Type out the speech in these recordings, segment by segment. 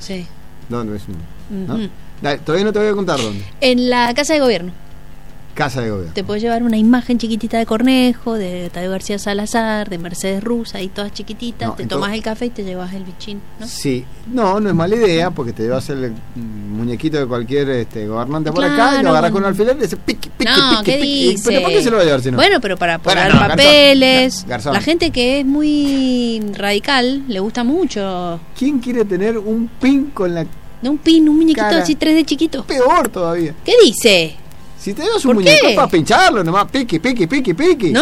Sí. ¿Dónde es? ¿No? Dale, todavía no te voy a contar dónde. En la Casa de Gobierno. Casa de Gobierno. Te puedes llevar una imagen chiquitita de Cornejo, de Tadeo García Salazar, de Mercedes Rusa, y todas chiquititas. No, te tomas el café y te llevas el bichín, ¿no? Sí, no es mala idea, porque te llevas el muñequito de cualquier gobernante por acá y lo agarras con un alfiler y dice piqui, piqui, No, piqui, ¿qué piqui. dice? ¿Pero por qué se lo va a llevar si no? Bueno, pero para poner Bueno, no, papeles. Garzón. La gente que es muy radical le gusta mucho. ¿Quién quiere tener un pin con la De un pin, un muñequito cara? así 3D chiquito. Peor todavía. ¿Qué dice? Si te llevas un ¿Por muñeco qué? para pincharlo nomás, piqui, piqui, piqui, piqui.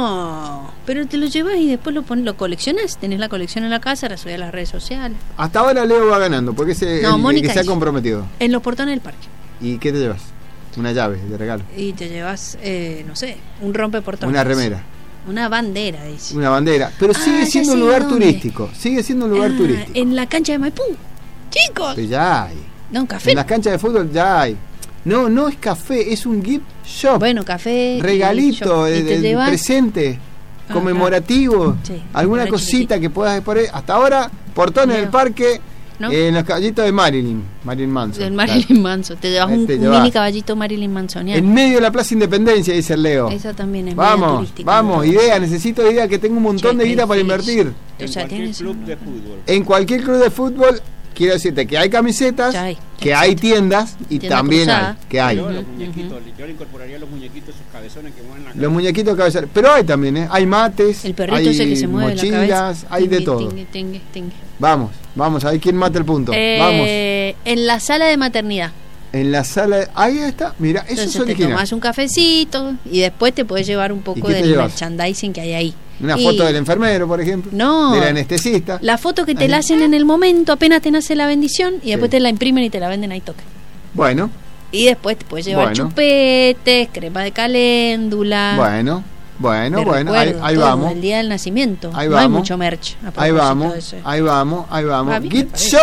No, pero te lo llevas y después lo coleccionas. Tenés la colección en la casa, la subís a las redes sociales. Hasta ahora Leo va ganando, porque es el Mónica que se ha hizo. comprometido. En los portones del parque. ¿Y qué te llevas? Una llave de regalo. Y te llevas, no sé, un rompeportones. Una remera. Una bandera, dice. Una bandera. Pero sigue ya siendo un sé lugar dónde. turístico. Sigue siendo un lugar turístico. En la cancha de Maipú. Chicos. Pero ya hay. No, un café. En las canchas de fútbol ya hay. No es café, es un gift shop. Bueno, café. Regalito, y te el llevas presente, conmemorativo. Sí, alguna re cosita chiquitito. que puedas poner. Hasta ahora, portones del Leo. parque, ¿No? en los caballitos de Marilyn Manson. Del Marilyn Manson. Te llevas un llevas. mini caballito Marilyn Mansoniano. En medio de la Plaza Independencia, dice el Leo. Eso también es media Vamos, turística. vamos, necesito idea, que tengo un montón de guita para invertir. O sea, tienes club de fútbol. En cualquier club de fútbol, quiero decirte que hay camisetas, Ya hay, que hay tiendas y Tienda también cruzada. hay, que hay. Yo, los muñequitos, yo le incorporaría los muñequitos, esos cabezones que mueven la Los muñequitos cabezares, pero hay también, hay mates, El perrito hay ese que se mueve mochilas, la cabeza. hay de Tingue, todo. tingue, tingue, tingue. Vamos, a ver quién mata el punto. Vamos. En la sala de maternidad. En la sala, ahí está, mira, eso Entonces es te original. tomas un cafecito y después te puedes llevar un ¿Y poco qué te del llevas? merchandising que hay ahí. Una Y foto del enfermero, por ejemplo. No. Del anestesista. La foto que te Ahí. la hacen en el momento, apenas te nace la bendición, y después Sí. te la imprimen y te la venden ahí toque. Bueno, Y después te puedes llevar Bueno. chupetes, crema de caléndula. bueno, de ahí recuerdo, vamos. El día del nacimiento. Ahí no hay vamos. mucho merch. a Ahí propósito de eso. vamos. A mí me Gift parece. Shop,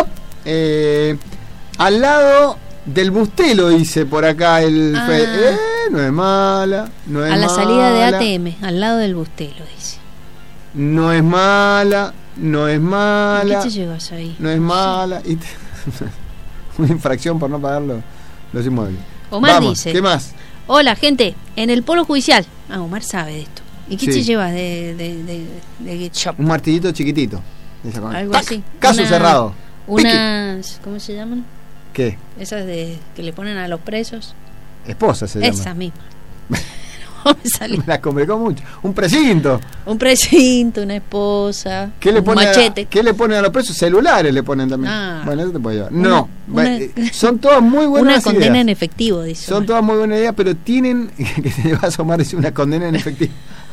al lado del Bustelo, dice por acá el Ah. no es mala, no es A la mala. salida de ATM, al lado del Bustelo, dice. No es mala, no es mala. ¿Qué te llevas ahí? No es mala. Y una infracción por no pagar los inmuebles. Omar Vamos, dice: ¿qué más? Hola, gente, en el polo judicial. Ah, Omar sabe de esto. ¿Y qué Sí. te llevas de Gift Shop? Un martillito chiquitito. Esa con- Algo ¡Tac! así. Caso Una- cerrado. Unas, ¿cómo se llaman? ¿Qué? Esas que le ponen a los presos. Esposa se llama. Esas mismas. No me salió. Me la complicó mucho. Un precinto. Un precinto, una esposa, ¿Qué le un pone machete. ¿Qué le ponen a los presos? Celulares le ponen también. Ah. Bueno, eso te puede llevar. Una- No, una- son todas muy Una buenas condena ideas. en efectivo, dice. Son Omar. todas muy buenas ideas, pero tienen que se le va a asomar es una condena en efectivo.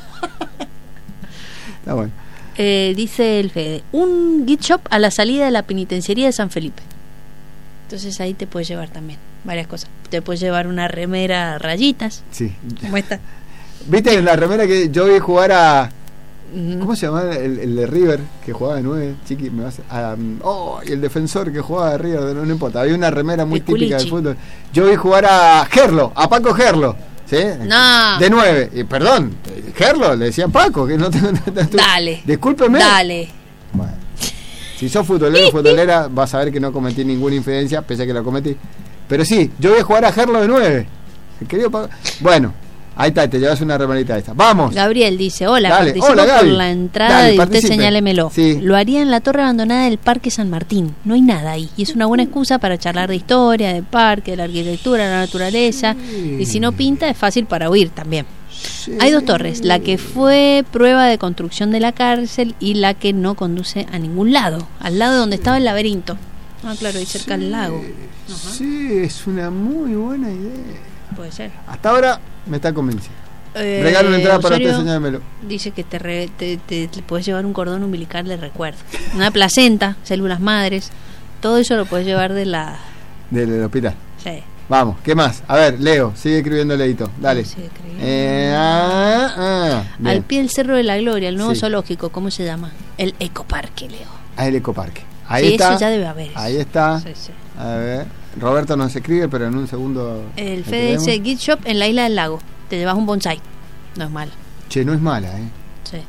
Está bueno. Dice el Fede, un gift shop a la salida de la penitenciaría de San Felipe. Entonces ahí te puedes llevar también varias cosas. Te puedes llevar una remera a rayitas, Sí. como esta. ¿Viste en la remera que yo vi jugar a... Ujú. ¿Cómo se llamaba el de River? Que jugaba de 9, chiqui, me vas a... y el defensor que jugaba de River, no importa. Había una remera muy El típica del Culichi. fútbol. Yo vi jugar a Gerlo, a Paco Gerlo. ¿Sí? No. De 9. Y perdón, Gerlo, le decían Paco. Que no Dale. Discúlpeme. Dale. Bueno. Si sos futbolero o futbolera, vas a ver que no cometí ninguna infidencia, pese a que la cometí. Pero sí, yo voy a jugar a Gerlo de 9. Querido Paco. Bueno, ahí está, te llevas una remerita esta. Vamos. Gabriel dice, hola, Dale, participo hola, por Gaby. la entrada Dale, y usted participe. señálemelo. Sí. Lo haría en la torre abandonada del Parque San Martín. No hay nada ahí. Y es una buena excusa para charlar de historia, del parque, de la arquitectura, de la naturaleza. Sí. Y si no pinta, es fácil para huir también. Sí. Hay dos torres, la que fue prueba de construcción de la cárcel y la que no conduce a ningún lado, al lado donde estaba el laberinto. Ah, claro, ahí cerca del lago. Ajá. Sí, es una muy buena idea. Puede ser. Hasta ahora me está convenciendo. Regalo una entrada para Osorio usted, señálemelo. dice que te puedes llevar un cordón umbilical de recuerdo, una placenta, células madres, todo eso lo puedes llevar de la... Del hospital. Sí. Vamos, ¿qué más? A ver, Leo, sigue escribiendo Leito. Dale. Sigue escribiendo. Bien. Al pie del Cerro de la Gloria, el nuevo Sí. zoológico, ¿cómo se llama? El Ecoparque, Leo. Ah, el ecoparque. Ahí Sí, está. eso ya debe haber. Ahí está. Sí, sí. A ver. Roberto nos escribe, pero en un segundo. El le Fede dice tenemos. gift shop en la isla del lago. Te llevas un bonsai. No es mal. Che, no es mala, ¿eh? Sí.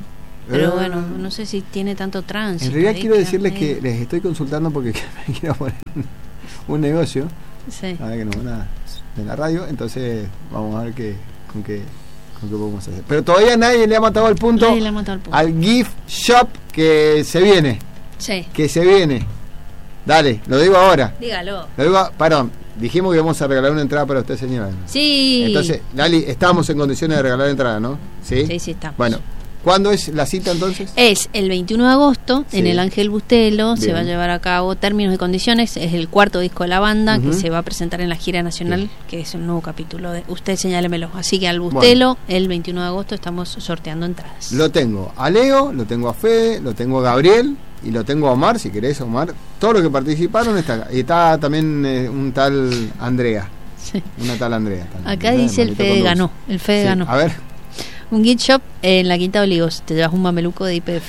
Pero bueno, no sé si tiene tanto tránsito. En realidad ahí quiero queda decirles medio. que les estoy consultando porque me quiero poner un negocio. Sí. A ver que nos van a de la radio, entonces vamos a ver con qué podemos hacer. Pero todavía nadie le ha matado el punto, Nadie le ha matado el punto. al gift shop que se viene. Sí. Que se viene. Dale, lo digo ahora. Dígalo. Lo digo, perdón, dijimos que íbamos a regalar una entrada para usted, señora. Sí. Entonces, Lali, estamos en condiciones de regalar entrada, ¿no? Sí, Sí, estamos. Bueno, ¿cuándo es la cita entonces? Es el 21 de agosto Sí. en el Ángel Bustelo. Se Bien. va a llevar a cabo Términos y Condiciones. Es el cuarto disco de la banda Ujú. que se va a presentar en la gira nacional, Bien. que es un nuevo capítulo de Usted Señálemelo. Así que al Bustelo, el 21 de agosto, estamos sorteando entradas. Lo tengo a Leo, lo tengo a Fede, lo tengo a Gabriel y lo tengo a Omar, si querés, Omar. Todos los que participaron está acá. Y está también un tal Andrea. Sí. Una tal Andrea. También, Acá dice el Manito Fede con dulce. ganó. El Fede Sí, ganó. a ver, Un gift shop en la Quinta de Olivos. Te llevas un mameluco de IPF.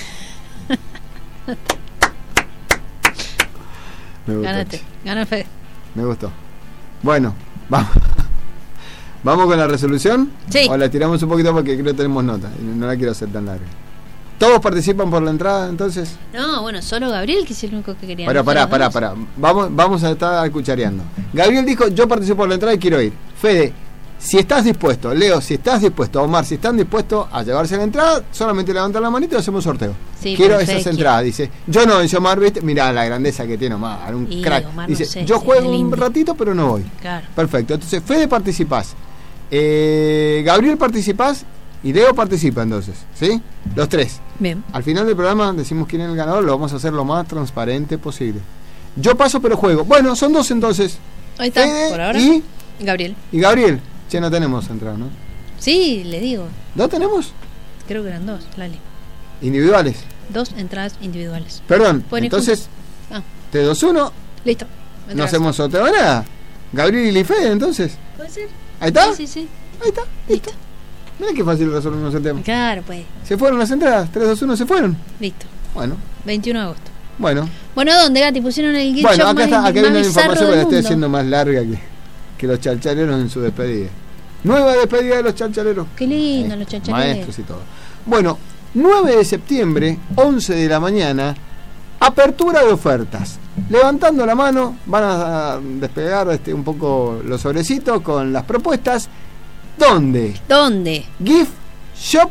me gustó. Gánate. Gana el Fede. Me gustó. Bueno, vamos. ¿Vamos con la resolución? Sí. O la tiramos un poquito porque creo que tenemos nota. Y no la quiero hacer tan larga. ¿Todos participan por la entrada entonces? No, bueno, solo Gabriel, que es el único que quería. Pará. Nosotros dos. Vamos a estar cuchareando. Gabriel dijo, yo participo por la entrada y quiero ir. Fede, si estás dispuesto, Leo, si estás dispuesto, Omar, si están dispuestos a llevarse la entrada, solamente levantan la manito y hacemos sorteo. Sí, Quiero pero Fede esas entradas, dice. Yo no, dice Omar, ¿viste? Mirá la grandeza que tiene Omar, un Y crack. Omar, Dice, no sé, yo sí, juego es un lindo. ratito, pero no voy. Claro. Perfecto, entonces Fede participás, Gabriel participás y Leo participa entonces, ¿sí? Los tres. Bien. Al final del programa decimos quién es el ganador, lo vamos a hacer lo más transparente posible. Yo paso pero juego. Bueno, son dos entonces. Ahí está, Fede por ahora. y Gabriel. Gabriel. Che, no tenemos entrada, ¿no? Sí, le digo. ¿No tenemos? Creo que eran dos, Lali. Individuales. 2 entradas individuales. Perdón, Pueden ir entonces, juntos. 3-2-1, Listo. no Entradas. hacemos sorteo de nada. Gabriel y Fede, entonces. ¿Puede ser? ¿Ahí está? Sí, sí. Ahí está, listo. Mira qué fácil resolvimos el tema. Claro, pues. ¿Se fueron las entradas? 3-2-1, ¿se fueron? Listo. Bueno, 21 de agosto. bueno. Bueno, ¿dónde, Gati? Pusieron el gift Bueno, shop acá más, está, acá más viene la bizarro información, del pero la estoy mundo. haciendo más larga que los chalchaleros en su despedida. Nueva despedida de los chalchaleros. Qué lindo, los chachaleros. Maestros y todo. Bueno, 9 de septiembre, 11 de la mañana, apertura de ofertas. Levantando la mano, van a despegar un poco los sobrecitos con las propuestas. ¿Dónde? ¿Dónde? Gift Shop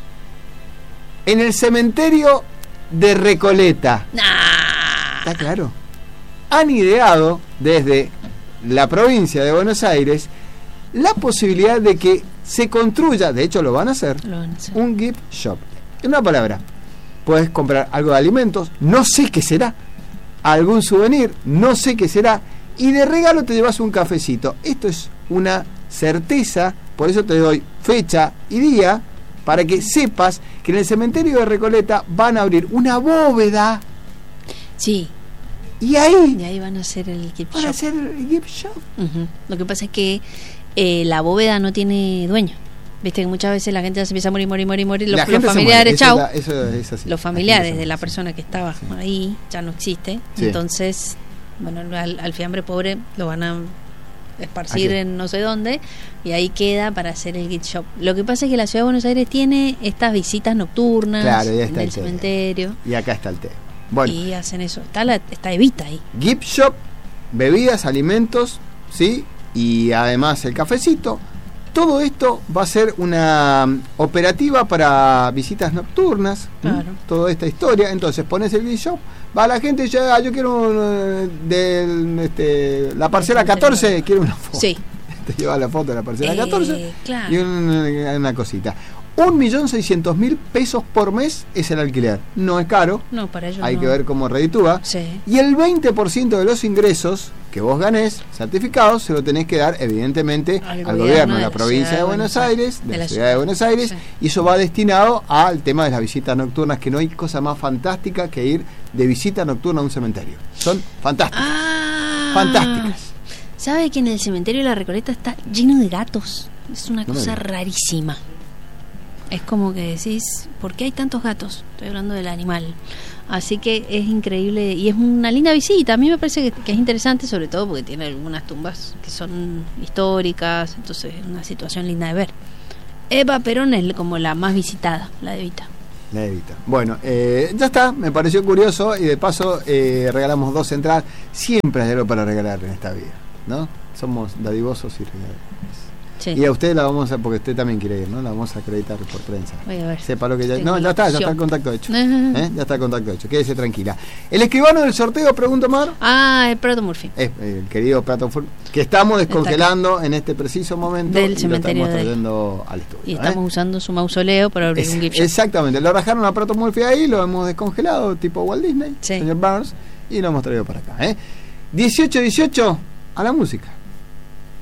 en el cementerio de Recoleta. Nah. ¿Está claro? Han ideado desde la provincia de Buenos Aires la posibilidad de que se construya, de hecho lo van a hacer, Lo van a hacer. un gift shop. En una palabra, puedes comprar algo de alimentos, no sé qué será, algún souvenir, no sé qué será, y de regalo te llevas un cafecito. Esto es una certeza, por eso te doy fecha y día, para que sepas que en el cementerio de Recoleta van a abrir una bóveda, Sí, y ahí y ahí van a hacer el gift van a shop. hacer el gift shop. Ujú. Lo que pasa es que la bóveda no tiene dueño. Viste que muchas veces la gente ya se empieza a morir. La Los gente se familiares, muere, chau. eso es así. Los familiares gente se de la muere. persona que estaba Sí. ahí ya no existe. Sí. Entonces, bueno, al fiambre pobre lo van a esparcir Aquí. en no sé dónde y ahí queda para hacer el gift shop. Lo que pasa es que la ciudad de Buenos Aires tiene estas visitas nocturnas Claro, y ahí en está el el tema. cementerio Y acá está el tema. Bueno, y hacen eso. Está Evita ahí. gift shop, bebidas, alimentos, ¿sí? Y además el cafecito. Todo esto va a ser una operativa para visitas nocturnas. Claro. Toda esta historia. Entonces pones el gift shop, va la gente y ya, yo quiero la parcela 14, quiero una foto. Sí. Te lleva la foto de la parcela 14 claro. y una cosita. 1.600.000 pesos por mes es el alquiler. No es caro, No, para ellos hay no. que ver cómo reditúa. Sí. Y el 20% de los ingresos que vos ganés certificados se lo tenés que dar evidentemente al gobierno de la provincia de Buenos Aires, de la ciudad de Buenos Aires, Sí. y eso va destinado al tema de las visitas nocturnas, que no hay cosa más fantástica que ir de visita nocturna a un cementerio. Son fantásticas, fantásticas. ¿Sabe que en el cementerio de la Recoleta está lleno de gatos? Es una No me cosa digas. rarísima. Es como que decís, ¿por qué hay tantos gatos? Estoy hablando del animal. Así que es increíble y es una linda visita. A mí me parece que es interesante, sobre todo porque tiene algunas tumbas que son históricas, entonces es una situación linda de ver. Eva Perón es como la más visitada, la de Evita. Inédita. Bueno, ya está, me pareció curioso y de paso regalamos 2 entradas. Siempre hay algo para regalar en esta vida, ¿no? Somos dadivosos y regaladores. Sí. Y a usted la vamos a, porque usted también quiere ir, ¿no? La vamos a acreditar por prensa. Voy a ver. Sepa lo que ya. Tengo No, ya está el contacto hecho. Ya está el contacto hecho. Quédese tranquila. El escribano del sorteo, pregunto, Mar. El Prato Murphy. El querido Prato Murphy, que estamos descongelando en este preciso momento del cementerio. Lo estamos trayendo al estudio. Y estamos usando su mausoleo para abrir un gift shop. Exactamente. Lo rajaron a Prato Murphy ahí, lo hemos descongelado, tipo Walt Disney, sí. señor Barnes, y lo hemos traído para acá. 18 a la música.